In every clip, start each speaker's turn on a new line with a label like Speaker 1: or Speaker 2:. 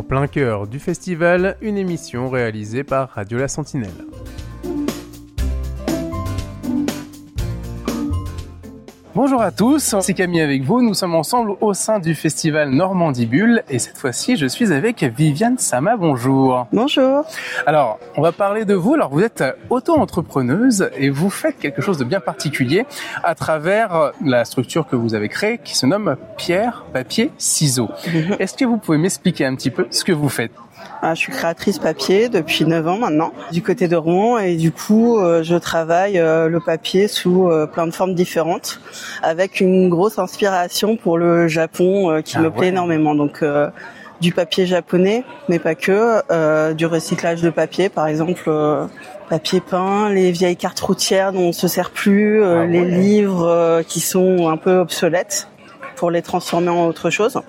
Speaker 1: plein cœur du festival, une émission réalisée par Radio La Sentinelle. Bonjour à tous, c'est Camille avec vous, nous sommes ensemble au sein du festival Normandie Bulle et cette fois-ci je suis avec Viviane Sama, bonjour.
Speaker 2: Bonjour.
Speaker 1: Alors, on va parler de vous, alors vous êtes auto-entrepreneuse et vous faites quelque chose de bien particulier à travers la structure que vous avez créée qui se nomme Pierre, Papier, Ciseaux. Est-ce que vous pouvez m'expliquer un petit peu ce que vous faites ?
Speaker 2: Je suis créatrice papier depuis 9 ans maintenant, du côté de Rouen, et du coup, je travaille le papier sous plein de formes différentes, avec une grosse inspiration pour le Japon qui me plaît énormément. Donc, du papier japonais, mais pas que, du recyclage de papier, par exemple, papier peint, les vieilles cartes routières dont on se sert plus, les livres qui sont un peu obsolètes, pour les transformer en autre chose.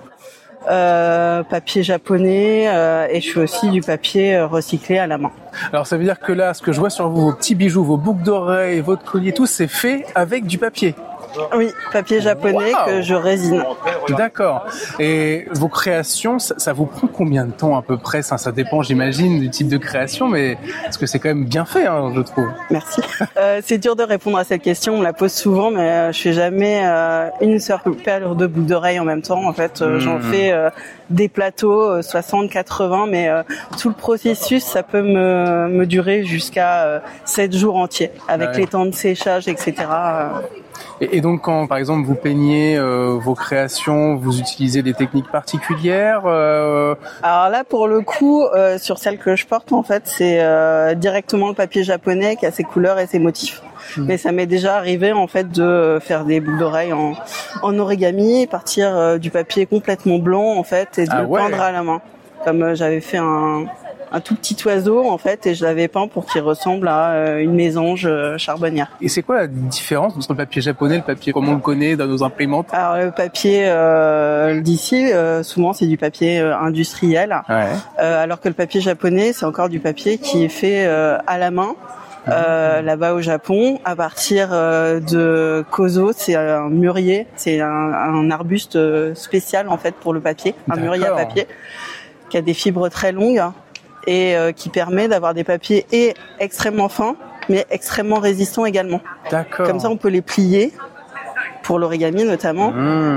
Speaker 2: Papier japonais et je fais aussi du papier recyclé à la main.
Speaker 1: Alors ça veut dire que là, ce que je vois sur vous, vos petits bijoux, vos boucles d'oreilles, votre collier, tout c'est fait avec du papier.
Speaker 2: Oui, papier japonais que je résine.
Speaker 1: D'accord. Et vos créations, ça vous prend combien de temps à peu près ? Ça dépend, j'imagine, du type de création, mais parce que c'est quand même bien fait, je trouve.
Speaker 2: Merci. C'est dur de répondre à cette question, on me la pose souvent, mais je fais jamais une seule paire de boucles d'oreilles en même temps. En fait, j'en fais des plateaux 60, 80, mais tout le processus, ça peut me durer jusqu'à 7 jours entiers, avec les temps de séchage, etc.
Speaker 1: Et donc, quand, par exemple, vous peignez vos créations, vous utilisez des techniques particulières
Speaker 2: Alors là, pour le coup, sur celle que je porte, en fait, c'est directement le papier japonais qui a ses couleurs et ses motifs. Mais ça m'est déjà arrivé, en fait, de faire des boucles d'oreilles en origami, partir du papier complètement blanc, en fait, et de le peindre à la main. Comme j'avais fait un tout petit oiseau en fait et je l'avais peint pour qu'il ressemble à une mésange charbonnière.
Speaker 1: Et c'est quoi la différence entre le papier japonais et le papier comme on le connaît dans nos imprimantes ?
Speaker 2: Alors le papier d'ici souvent c'est du papier industriel alors que le papier japonais c'est encore du papier qui est fait à la main. Là-bas au Japon, à partir de kozo, c'est un mûrier, c'est un arbuste spécial en fait pour le papier, un mûrier à papier qui a des fibres très longues et qui permet d'avoir des papiers extrêmement fins mais extrêmement résistants également.
Speaker 1: D'accord.
Speaker 2: Comme ça on peut les plier pour l'origami notamment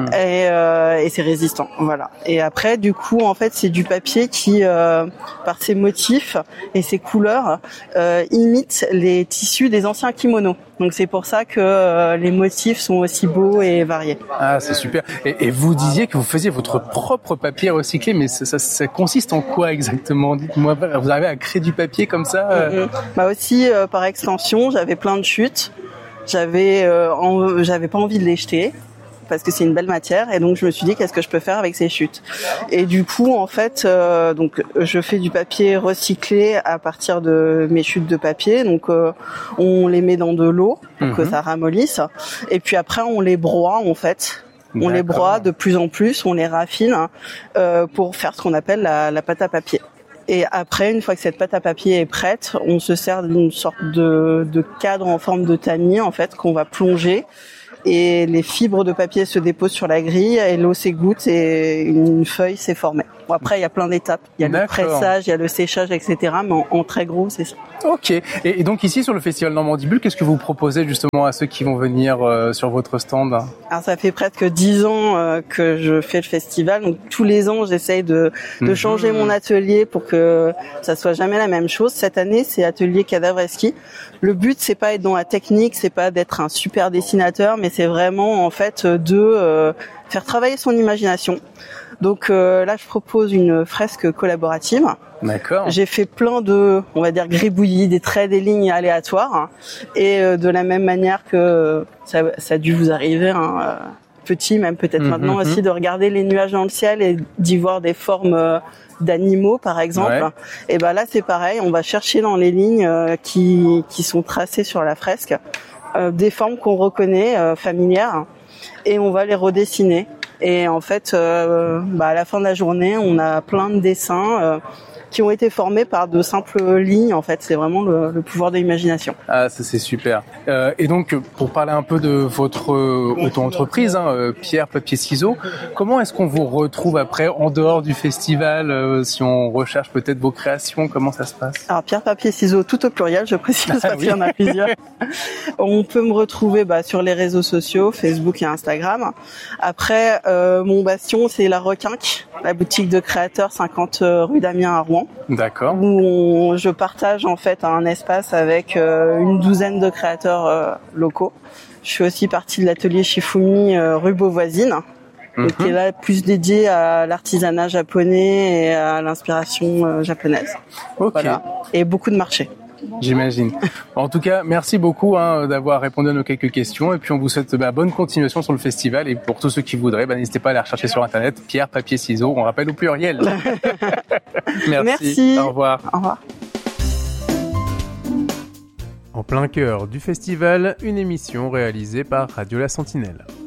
Speaker 2: et c'est résistant, voilà. Et après du coup en fait c'est du papier qui par ses motifs et ses couleurs imite les tissus des anciens kimonos. Donc c'est pour ça que les motifs sont aussi beaux et variés. Ah,
Speaker 1: c'est super. Et vous disiez que vous faisiez votre propre papier recyclé, mais ça consiste en quoi exactement ? Dites-moi, vous arrivez à créer du papier comme ça
Speaker 2: Bah aussi par extension, j'avais plein de chutes. J'avais pas envie de les jeter parce que c'est une belle matière et donc je me suis dit qu'est-ce que je peux faire avec ces chutes. Et du coup en fait donc je fais du papier recyclé à partir de mes chutes de papier. Donc on les met dans de l'eau pour que ça ramollisse et puis après on les broie en fait. On les broie de plus en plus, on les raffine pour faire ce qu'on appelle la pâte à papier. Et après, une fois que cette pâte à papier est prête, on se sert d'une sorte de cadre en forme de tamis, en fait, qu'on va plonger. Et les fibres de papier se déposent sur la grille, et l'eau s'égoutte et une feuille s'est formée. Bon, après, il y a plein d'étapes. Il y a le pressage, il y a le séchage, etc. Mais en très gros, c'est ça.
Speaker 1: Ok. Et donc ici, sur le festival Normandie Bulle, qu'est-ce que vous proposez justement à ceux qui vont venir sur votre stand ?
Speaker 2: Alors, ça fait presque 10 ans que je fais le festival. Donc, tous les ans, j'essaye de changer mon atelier pour que ça soit jamais la même chose. Cette année, c'est atelier cadavreski. Le but, c'est pas être dans la technique, c'est pas d'être un super dessinateur, mais c'est vraiment, en fait, de faire travailler son imagination. Donc là, je propose une fresque collaborative.
Speaker 1: D'accord.
Speaker 2: J'ai fait plein de, on va dire, gribouillis, des traits, des lignes aléatoires. Et de la même manière que ça a dû vous arriver, petit, même peut-être maintenant aussi, de regarder les nuages dans le ciel et d'y voir des formes d'animaux, par exemple. Et ben là, c'est pareil. On va chercher dans les lignes qui sont tracées sur la fresque des formes qu'on reconnaît, familières, et on va les redessiner. Et en fait, à la fin de la journée, on a plein de dessins qui ont été formés par de simples lignes. En fait, c'est vraiment le pouvoir de l'imagination.
Speaker 1: Ah, ça c'est super. Et donc, pour parler un peu de votre auto-entreprise, Pierre, Papier, Ciseaux, comment est-ce qu'on vous retrouve après, en dehors du festival, si on recherche peut-être vos créations, comment ça se passe?
Speaker 2: Alors, Pierre, Papier, Ciseaux, tout au pluriel, je précise, parce qu'il y en a plusieurs. On peut me retrouver sur les réseaux sociaux, Facebook et Instagram. Après, mon bastion, c'est La Requinque, la boutique de créateurs 50 rue d'Amiens à Rouen.
Speaker 1: D'accord.
Speaker 2: Où je partage en fait un espace avec une douzaine de créateurs locaux. Je suis aussi partie de l'atelier Shifumi rue Beauvoisine, qui est là plus dédié à l'artisanat japonais et à l'inspiration japonaise.
Speaker 1: Ok.
Speaker 2: Voilà. Et beaucoup de marchés.
Speaker 1: J'imagine. En tout cas, merci beaucoup d'avoir répondu à nos quelques questions et puis on vous souhaite bonne continuation sur le festival et pour tous ceux qui voudraient, n'hésitez pas à aller rechercher sur internet Pierre, Papier, Ciseaux, on rappelle au pluriel.
Speaker 2: Merci.
Speaker 1: Au revoir.
Speaker 2: Au revoir.
Speaker 1: En plein cœur du festival, une émission réalisée par Radio La Sentinelle.